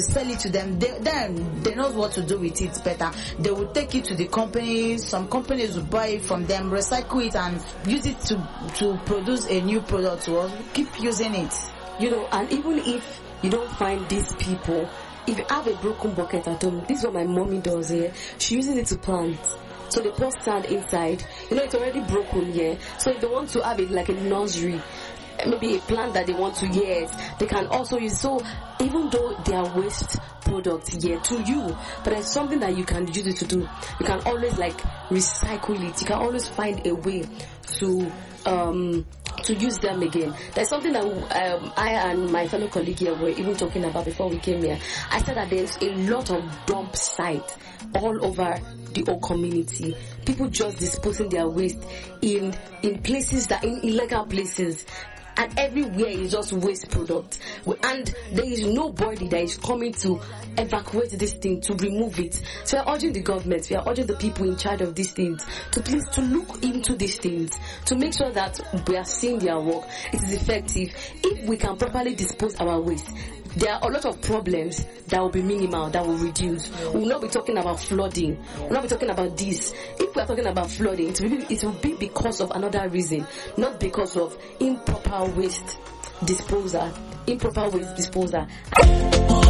sell it to them, then they know what to do with it better. They will take it to the companies. Some companies will buy it from them, recycle it, and use it to produce a new product. Or keep using it. And even if you don't find these people, if you have a broken bucket at home, this is what my mommy does here. She uses it to plant. So they pour sand inside. It's already broken here. So if they want to have it like a nursery, maybe a plant that they want to, yes, they can also use. So even though they are waste products to you, but there's something that you can use it to do. You can always recycle it. You can always find a way to use them again. There's something that I and my fellow colleague here were even talking about before we came here. I said that there's a lot of dump sites all over the whole community. People just disposing their waste in places that in illegal places. And everywhere is just waste product, and there is nobody that is coming to evacuate this thing, to remove it. So we are urging the government, we are urging the people in charge of these things to please to look into these things, to make sure that we are seeing their work, it is effective. If we can properly dispose our waste, there are a lot of problems that will be minimal, that will reduce. We will not be talking about flooding. We will not be talking about this. If we are talking about flooding, it will be because of another reason, not because of improper waste disposal.